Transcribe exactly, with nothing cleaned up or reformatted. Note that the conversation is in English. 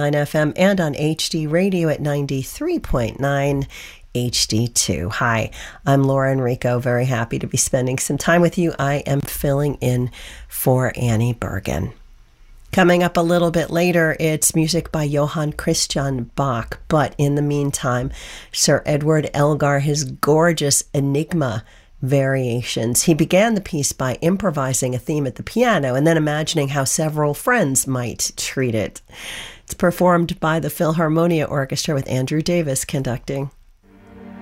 nine F M and on H D Radio at ninety-three point nine H D two. Hi, I'm Laura Enrico. Very happy to be spending some time with you. I am filling in for Annie Bergen. Coming up a little bit later, it's music by Johann Christian Bach. But in the meantime, Sir Edward Elgar, his gorgeous Enigma variations. He began the piece by improvising a theme at the piano and then imagining how several friends might treat it. It's performed by the Philharmonia Orchestra with Andrew Davis conducting.